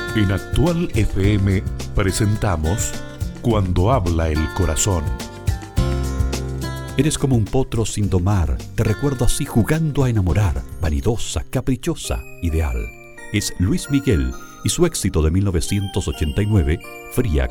En Actual FM presentamos Cuando habla el corazón. Eres como un potro sin domar, te recuerdo así jugando a enamorar, vanidosa, caprichosa, ideal. Es Luis Miguel y su éxito de 1989, Fría